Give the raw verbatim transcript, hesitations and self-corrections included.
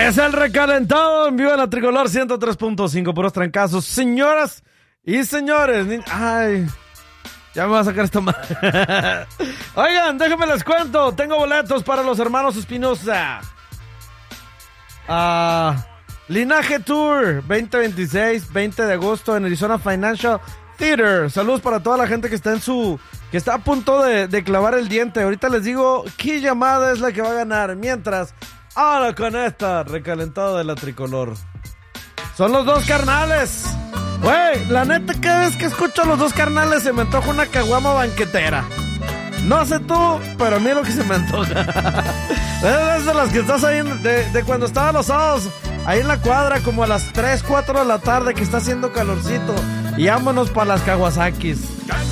Es el recalentado en vivo de la Tricolor ciento tres punto cinco, puros trancazos. Señoras y señores, ni... ay, ya me va a sacar esto mal. Oigan, déjenme les cuento, tengo boletos para los hermanos Espinosa. Ah, Linaje Tour veinte veintiséis, veinte de agosto en Arizona Financial Theater. Saludos para toda la gente que está en su, que está a punto de, de clavar el diente. Ahorita les digo qué llamada es la que va a ganar. Mientras, ahora con esta, recalentado de la Tricolor. Son los dos carnales. Güey, la neta, cada vez que escucho a los dos carnales se me antoja una caguama banquetera. No sé tú, pero a mí es lo que se me antoja. Es de las que estás ahí, de, de cuando estaban los sábados, ahí en la cuadra, como a las tres, cuatro de la tarde, que está haciendo calorcito. Y vámonos para las Kawasakis.